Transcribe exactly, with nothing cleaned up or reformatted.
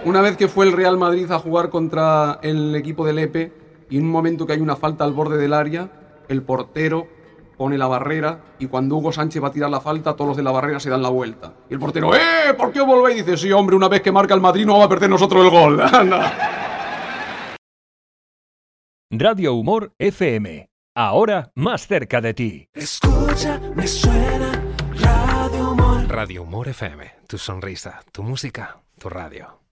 una vez que fue el Real Madrid a jugar contra el equipo del Lepe y en un momento que hay una falta al borde del área, el portero pone la barrera y cuando Hugo Sánchez va a tirar la falta, todos los de la barrera se dan la vuelta. Y el portero, ¡eh! ¿Por qué os volvéis? Dice, sí, hombre, una vez que marca el Madrid no vamos a perder nosotros el gol. Anda. Radio Humor F M. Ahora más cerca de ti. Escucha, me suena Radio Humor. Radio Humor F M. Tu sonrisa, tu música, tu radio.